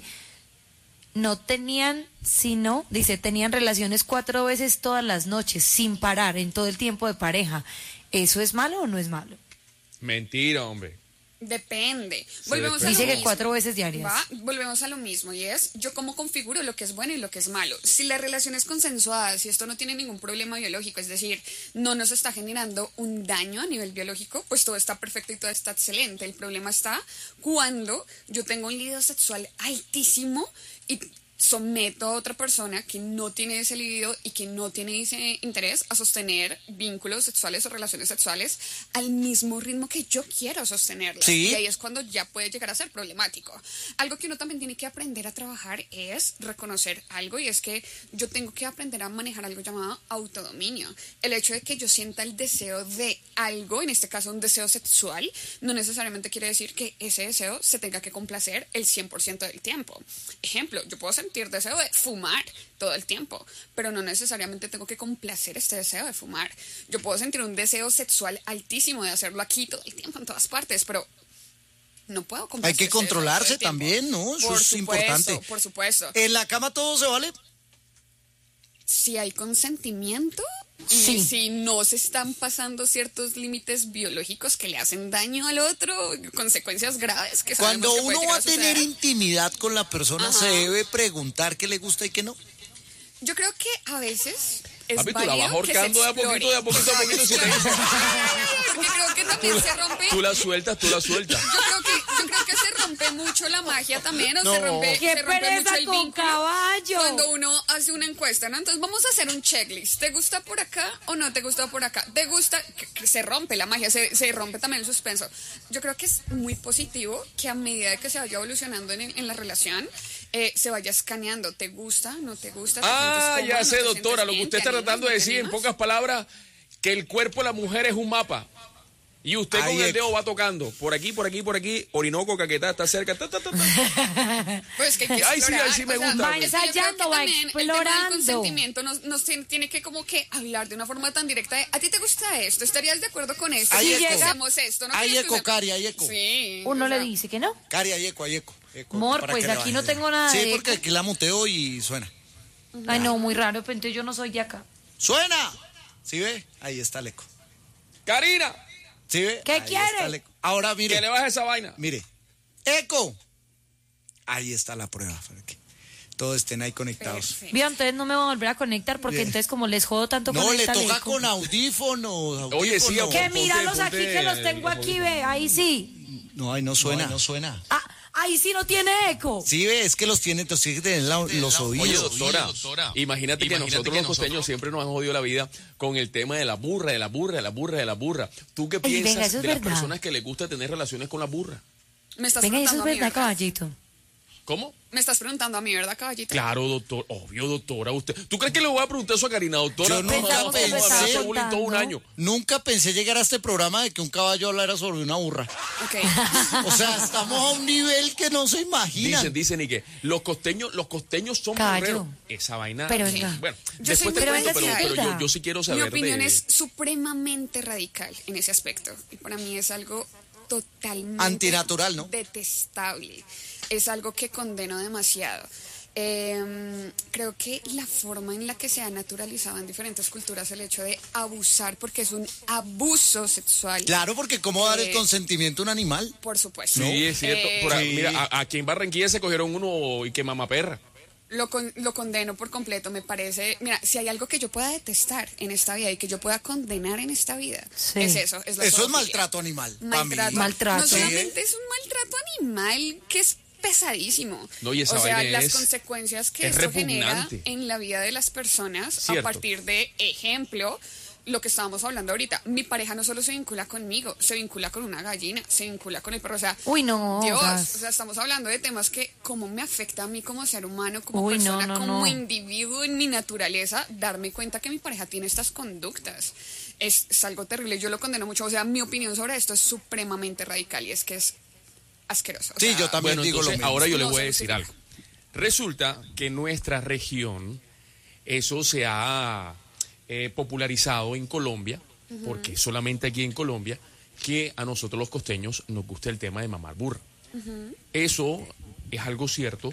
tenían relaciones 4 veces todas las noches, sin parar, en todo el tiempo de pareja. ¿Eso es malo o no es malo? Mentira, hombre. Depende. Dice que 4 veces diarias. Volvemos a lo mismo y es yo cómo configuro lo que es bueno y lo que es malo. Si la relación es consensuada, si esto no tiene ningún problema biológico, es decir, no nos está generando un daño a nivel biológico, pues todo está perfecto y todo está excelente. El problema está cuando yo tengo un libido sexual altísimo y someto a otra persona que no tiene ese libido y que no tiene ese interés a sostener vínculos sexuales o relaciones sexuales al mismo ritmo que yo quiero sostenerlas. ¿Sí? Y ahí es cuando ya puede llegar a ser problemático. Algo que uno también tiene que aprender a trabajar es reconocer algo, y es que yo tengo que aprender a manejar algo llamado autodominio. El hecho de que yo sienta el deseo de algo, en este caso un deseo sexual, no necesariamente quiere decir que ese deseo se tenga que complacer el 100% del tiempo. Ejemplo, yo puedo sentir deseo de fumar todo el tiempo, pero no necesariamente tengo que complacer este deseo de fumar. Yo puedo sentir un deseo sexual altísimo de hacerlo aquí todo el tiempo, en todas partes, pero no puedo complacer. Hay que controlarse también, ¿no? Eso es importante. Por supuesto. ¿En la cama todo se vale? Si hay consentimiento y sí. Si no se están pasando ciertos límites biológicos que le hacen daño al otro, consecuencias graves que cuando que uno va a tener intimidad con la persona, se debe preguntar qué le gusta y qué no. Yo creo que a veces es Papi, válido tú la vas ahorcando de a poquito. Si te dice. Porque creo que también se rompe. Tú la sueltas. Yo creo que se rompe mucho la magia también, ¡Qué se rompe mucho el con vínculo caballo! cuando uno hace una encuesta, ¿no? Entonces vamos a hacer un checklist. ¿Te gusta por acá o no te gusta por acá? ¿Te gusta? Que se rompe la magia, se rompe también el suspenso. Yo creo que es muy positivo que a medida de que se vaya evolucionando en la relación, se vaya escaneando. ¿Te gusta? ¿No te gusta? Ya sé, doctora, lo que usted está tratando de decir en pocas palabras, que el cuerpo de la mujer es un mapa. Y usted Ahí con el eco. dedo va tocando. Por aquí, Orinoco, Caquetá, está cerca. Pues que hay que Ay, sí, explorar, ahí sí me o sea, gusta. Va es que yo creo que ensayando, va también el tema del explorando. consentimiento nos tiene que como que hablar de una forma tan directa de, ¿a ti te gusta esto? ¿Estarías de acuerdo con esto? Hay Si eco. hacemos esto, ¿no? Hay tienes que eco, usar- Cari, hay eco. Sí. Uno o le sea, dice que no. Cari, hay eco, hay eco. Amor, para pues que le aquí no baje. tengo nada Sí, de porque eco. aquí la muteo y suena. Ay, no, muy raro, pero entonces yo no soy de acá. ¡Suena! ¿Sí ve? Ahí está el eco. Karina, ¿Sí ve? ¿Qué Ahí quiere? está el eco. Ahora que le mire, baje esa vaina. mire. ¡Eco! Ahí está la prueba, para que todos estén ahí conectados. perfecto. Vio, entonces no me voy a volver a conectar porque Bien. entonces como les jodo tanto con No, le esta toca leco. con audífonos. Oye, sí, audífonos. Que Ponte, míralos aquí ponte que los tengo los aquí, ve, ahí sí. No, ahí no suena. No suena. Ah, ahí sí no tiene eco. Sí, ve, es que los tiene, entonces tiene que tener los oídos. Oye, doctora, imagínate que nosotros los costeños siempre nos han jodido la vida con el tema de la burra. ¿Tú qué Ay, venga, piensas eso es de las verdad. personas que les gusta tener relaciones con la burra? Me estás Venga, eso es preguntando a mí, verdad, caballito. ¿Cómo? Me estás preguntando a mí, ¿verdad, caballito? Claro, doctor, obvio, doctora, usted. ¿Tú crees que le voy a preguntar eso a Karina, doctora? Yo nunca Vamos a pensé- hacer bullying todo un año. Nunca pensé llegar a este programa de que un caballo hablara sobre una burra. Ok. O sea, estamos a un nivel que no se imaginan. Dicen y que los costeños son Caballo. burreros. Esa vaina. Pero venga. Bueno, Yo soy después te muy cuento, pero radical. yo sí quiero Mi saber opinión de... es supremamente radical en ese aspecto. Y para mí es algo totalmente Antinatural, ¿no? detestable. Es algo que condeno demasiado. Creo que la forma en la que se ha naturalizado en diferentes culturas el hecho de abusar, porque es un abuso sexual. Claro, porque ¿cómo dar el Eh, consentimiento a un animal? Por supuesto. Sí, es cierto. Por ahí, Sí. mira, aquí en Barranquilla se cogieron uno y que mamaperra. Lo condeno por completo, me parece. Mira, si hay algo que yo pueda detestar en esta vida y que yo pueda condenar en esta vida, Sí. es eso. Es la Eso es zoofilia. maltrato animal. pa' mí. Maltrato. No Sí, solamente es un maltrato animal que es pesadísimo. No, y esa o sea, vaina las es- consecuencias que es esto genera repugnante. en la vida de las personas Cierto. a partir de, ejemplo, lo que estábamos hablando ahorita. Mi pareja no solo se vincula conmigo, se vincula con una gallina, se vincula con el perro. O sea, Uy, no, Dios, gas. o sea, estamos hablando de temas que cómo me afecta a mí como ser humano, como Uy, no, persona, no, como no. individuo en mi naturaleza, darme cuenta que mi pareja tiene estas conductas. Es algo terrible, yo lo condeno mucho. O sea, mi opinión sobre esto es supremamente radical y es que es asqueroso. O Sí, sea, yo también Bueno, digo lo entonces mismo. ahora yo le No voy a se decir justifica. algo. Resulta que en nuestra región eso se ha popularizado en Colombia, porque es solamente aquí en Colombia que a nosotros los costeños nos gusta el tema de mamar burra. Eso es algo cierto,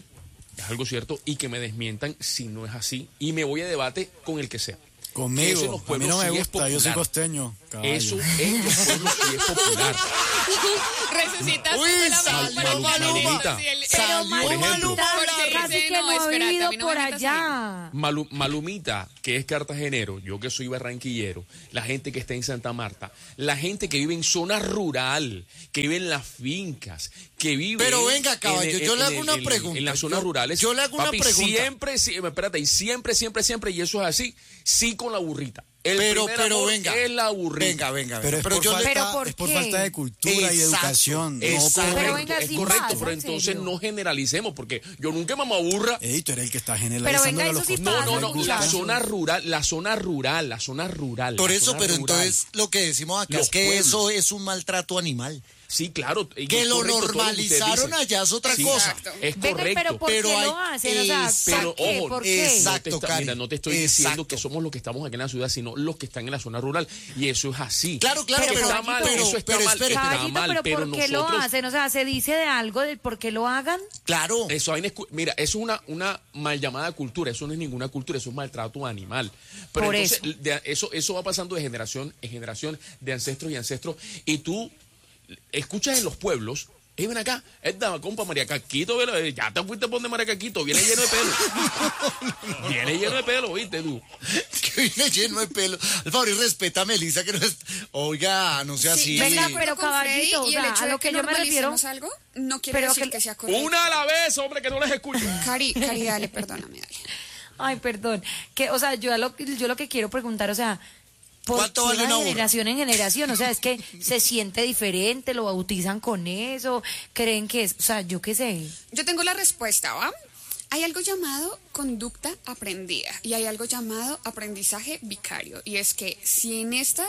y que me desmientan si no es así, y me voy a debate con el que sea. Eso en Conmigo, los a mí pueblos no me sí es gusta, yo soy popular. costeño. caballo. Eso en los pueblos sí es popular. Resucitaste Uy, de la salió mano, Malumita. sí, el- Pero Salió Malumita, Maluma. Porque casi dice, que no, no he espérate, a vivido mí no por me metas allá. Malumita, que es cartagenero, yo que soy barranquillero, la gente que está en Santa Marta, la gente que vive en zona rural, que vive en las fincas, que vive... Pero venga, caballo, yo le hago una pregunta. En las zonas rurales. Yo le hago una papi, pregunta. Espérate, y siempre, y eso es así, sí con la burrita. El Pero primer amor venga. es la burrita. Venga. Pero es, por, yo le- ¿Pero falta, por es por qué? falta de cultura y Exacto, educación. No exacto. por- Pero venga, es sí correcto, pasa, pero en entonces serio. no generalicemos, porque yo nunca he mamado burra. Ey, tú eres el que está Pero generalizando venga, a los eso sí costeños. pasa, No, muchacho. la zona rural. Por la eso, zona pero rural. entonces lo que decimos acá Los es que pueblos. eso es un maltrato animal. Sí, claro. y Que es lo correcto todo que ustedes normalizaron dicen. allá es otra Sí, cosa. Exacto. Es Venga, correcto. pero ¿por Pero qué hay- lo hacen? O sea, Pero, ¿por qué? ojo, ¿Por qué? exacto. Cari, Mira, no te estoy diciendo exacto. que somos los que estamos aquí en la ciudad, sino los que están en la zona rural. Y eso es así. Claro, Eso pero está mal, pero- eso está pero mal, espere. está Caballito, mal, pero ¿por qué lo nosotros... hacen? O sea, ¿se dice de algo del por qué lo hagan? Claro. Eso, mira, eso es una mal llamada cultura, eso no es ninguna cultura, eso es maltrato animal. Pero Por entonces, eso va pasando de generación en generación, de ancestros y ancestros, y tú escuchas en los pueblos, ven acá, esta compa María Caquito, ya te fuiste a poner María Caquito, viene lleno de pelo. Viene lleno de pelo, ¿viste tú? Que viene lleno de pelo. Al favor, y respeta a Melissa, que no es... Oiga, no sea así. venga, Sí, pero con Freddy, caballito, o y el sea, hecho a de lo que yo me refiero... normalicemos algo no quiere pero decir que- que sea correcto. Una a la vez, hombre, que no les escucho. Cari, dale, perdóname, dale. Ay, perdón. Que, o sea, yo lo que quiero preguntar, o sea, ¿por ¿Cuánto qué vale de una burra? generación en generación? O sea, es que se siente diferente, lo bautizan con eso, creen que es, o sea, yo qué sé. Yo tengo la respuesta, ¿va? Hay algo llamado conducta aprendida y hay algo llamado aprendizaje vicario. Y es que si en esta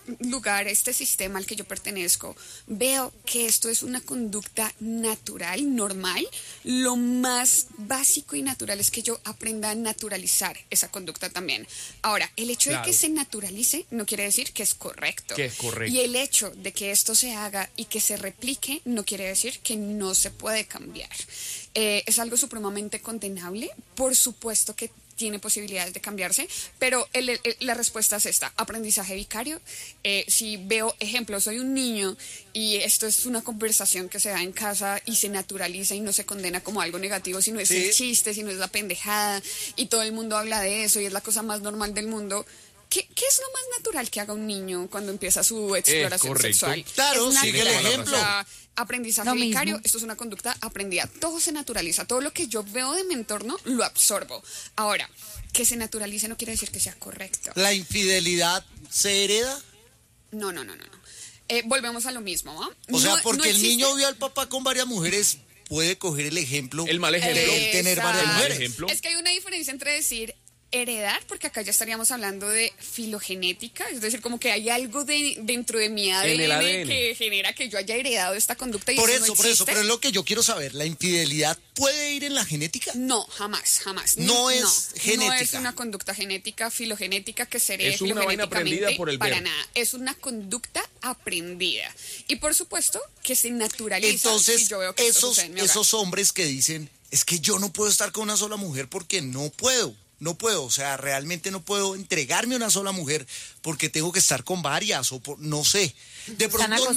lugar, este sistema al que yo pertenezco, veo que esto es una conducta natural, normal, lo más básico y natural es que yo aprenda a naturalizar esa conducta también. Ahora, el hecho de que se naturalice no quiere decir que es correcto. Que es correcto. Y el hecho de que esto se haga y que se replique no quiere decir que no se puede cambiar. Es algo supremamente condenable, por supuesto que tiene posibilidades de cambiarse, pero la respuesta es esta: aprendizaje vicario. Si veo ejemplos, soy un niño y esto es una conversación que se da en casa y se naturaliza y no se condena como algo negativo, sino es el chiste, sino es la pendejada y todo el mundo habla de eso y es la cosa más normal del mundo. ¿Qué es lo más natural que haga un niño cuando empieza su exploración sexual? Claro, sigue el ejemplo. O sea, aprendizaje vicario, esto es una conducta aprendida. Todo se naturaliza, todo lo que yo veo de mi entorno lo absorbo. Ahora, que se naturalice no quiere decir que sea correcto. ¿La infidelidad se hereda? No. Volvemos a lo mismo, ¿va? O sea, porque el niño vio al papá con varias mujeres, puede coger el ejemplo. El mal ejemplo. De tener varias mujeres. Es que hay una diferencia entre decir heredar, porque acá ya estaríamos hablando de filogenética, es decir, como que hay algo dentro de mi ADN que genera que yo haya heredado esta conducta y por eso no existe. pero es lo que yo quiero saber, ¿la infidelidad puede ir en la genética? No, jamás. No es genética. No es una conducta genética, filogenética que se herede es una vaina aprendida por el para ver. nada. Es una conducta aprendida. Y por supuesto que se naturaliza. Entonces, si yo veo que esos hombres que dicen, es que yo no puedo estar con una sola mujer porque no puedo, o sea, realmente no puedo entregarme a una sola mujer porque tengo que estar con varias no sé. De pronto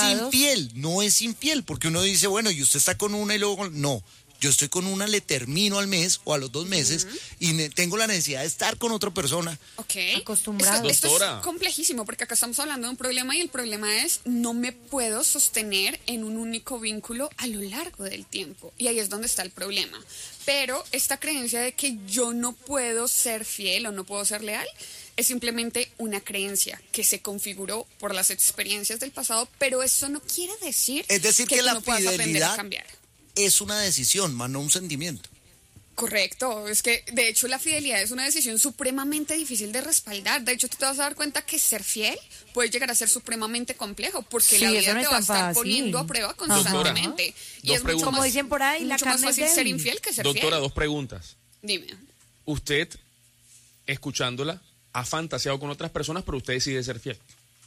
no es infiel, porque uno dice, bueno, y usted está con una y luego no. Yo estoy con una, le termino al mes o a los 2 meses y tengo la necesidad de estar con otra persona. Ok. Acostumbrado. Esto es complejísimo porque acá estamos hablando de un problema y el problema es no me puedo sostener en un único vínculo a lo largo del tiempo. Y ahí es donde está el problema. Pero esta creencia de que yo no puedo ser fiel o no puedo ser leal es simplemente una creencia que se configuró por las experiencias del pasado, pero eso no quiere decir, que la no puedas aprender a fidelidad cambiar. Es una decisión, más no un sentimiento. Correcto, es que de hecho la fidelidad es una decisión supremamente difícil de respaldar. De hecho, tú te vas a dar cuenta que ser fiel puede llegar a ser supremamente complejo porque la vida te va a estar poniendo a prueba constantemente. Y es mucho como más, dicen por ahí, la carne más fácil es ser débil. infiel que ser Doctora, fiel. 2 preguntas. Dime. Usted, escuchándola, ha fantaseado con otras personas, pero usted decide ser fiel.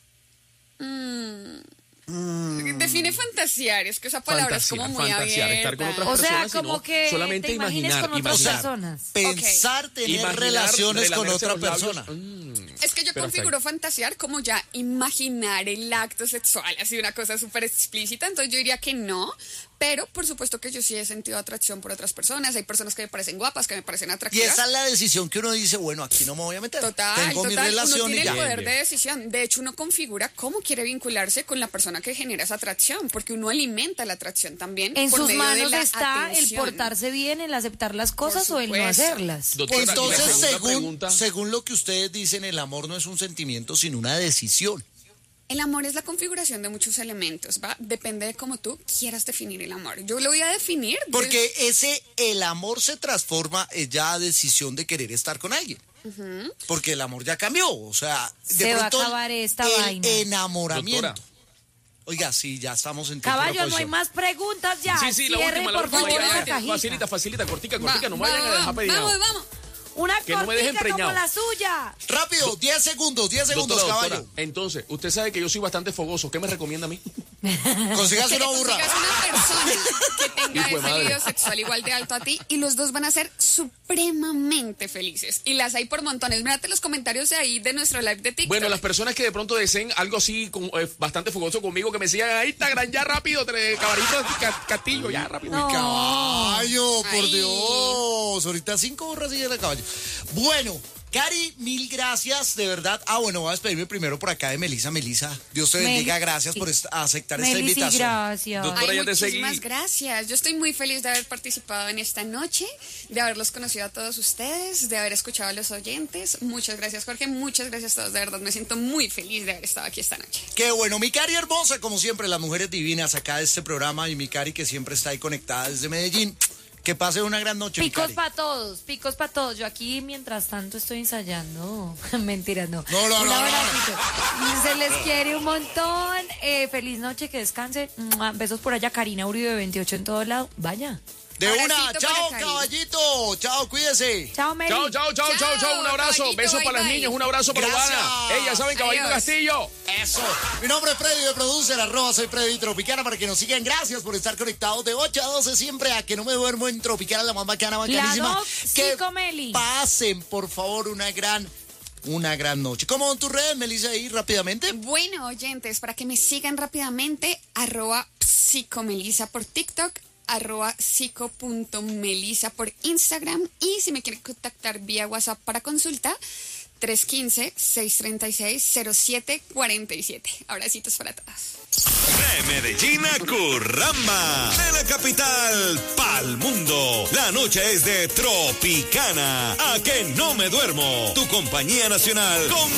Define fantasear, es que esa palabra es como muy abierta. Estar con otras O sea, personas, como sino que solamente te imagines imaginar. con otras personas. Pensar tener relaciones con otra persona. Es que yo configuro fantasear como ya imaginar el acto sexual, así una cosa súper explícita, entonces yo diría que no, pero por supuesto que yo sí he sentido atracción por otras personas, hay personas que me parecen guapas, que me parecen Y atractivas. esa es la decisión que uno dice, bueno, aquí no me voy a meter. Tengo mi uno relación y tiene ya. el poder de decisión, de hecho uno configura cómo quiere vincularse con la persona que genera esa atracción, porque uno alimenta la atracción también. En por sus medio de manos la está atención. el portarse bien, el aceptar las cosas o el no supuesto. hacerlas. Doctora, Entonces, y la segunda pregunta, según lo que ustedes dicen, el amor no es un sentimiento, sino una decisión. El amor es la configuración de muchos elementos, ¿va? Depende de cómo tú quieras definir el amor. Yo lo voy a definir. Porque el amor se transforma ya a decisión de querer estar con alguien. Porque el amor ya cambió, o sea, Se va a acabar esta vaina. enamoramiento. Doctora. Oiga, sí, ya estamos en tiempo de Caballo, no hay oposición. más preguntas ya. Sí, la Cierre, última, por favor, esa ya. cajita. Facilita, cortica, no me vayan a dejar pedido. Vamos. Una Que no me dejen cortica como preñado. la suya. Rápido, 10 segundos, Doctora, caballo. entonces, usted sabe que yo soy bastante fogoso. ¿Qué me recomienda a mí? Consigas Que una te burra. consigas una persona que tenga Hijo de ese madre. libido sexual igual de alto a ti y los dos van a ser supremamente felices. Y las hay por montones. Mírate los comentarios de ahí de nuestro live de TikTok. Bueno, las personas que de pronto deseen algo así bastante fogoso conmigo, que me sigan a Instagram ya rápido, Caballito Castillo, ya rápido. Caballo, por Ay. Dios. Ahorita 5 burras y de caballo. Bueno, Cari, mil gracias, de verdad. Bueno, voy a despedirme primero por acá de Melisa. Melisa, Dios te bendiga, gracias por aceptar esta invitación. Gracias. Doctora, ya te seguí. Muchísimas gracias. Yo estoy muy feliz de haber participado en esta noche, de haberlos conocido a todos ustedes, de haber escuchado a los oyentes. Muchas gracias, Jorge. Muchas gracias a todos. De verdad, me siento muy feliz de haber estado aquí esta noche. Qué bueno, mi Cari hermosa, como siempre, las mujeres divinas acá de este programa y mi Cari que siempre está ahí conectada desde Medellín. Que pase una gran noche. Picos para todos. Yo aquí, mientras tanto, estoy ensayando. Mentiras, no. No. Se les quiere un montón. Feliz noche, que descansen. Besos por allá. Karina Uribe 28 en todo lado. Vaya. De una, chao, caballito. Chao, cuídese. Chao, Meli. Chao. Un abrazo. Besos para las niñas. Un abrazo para Urbana. Ellas saben, Caballito Castillo. Eso. Mi nombre es Freddy de Producer, @ soy Freddy Tropicana, para que nos sigan. Gracias por estar conectados de 8 a 12 siempre a Que No Me Duermo en Tropicana, la más bacana, bacanísima. Que pasen, por favor, una gran noche. ¿Cómo van tus redes, Melissa, ahí rápidamente? Bueno, oyentes, para que me sigan rápidamente, @psicomelisa por TikTok, @psico.melisa por Instagram, y si me quieren contactar vía WhatsApp para consulta, 315-636-0747. Abracitos para todas. De Medellín a Curramba, de la capital pa'l mundo. La noche es de Tropicana. A Que No Me Duermo, tu compañía nacional con